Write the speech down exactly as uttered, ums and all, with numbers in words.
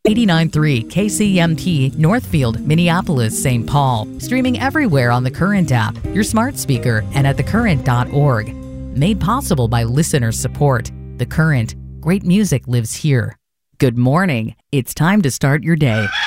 eighty-nine point three K C M T Northfield, Minneapolis, Saint Paul. Streaming everywhere on the Current app, your smart speaker, and at the current dot org. Made possible by listener support. The Current. Great music lives here. Good morning. It's time to start your day.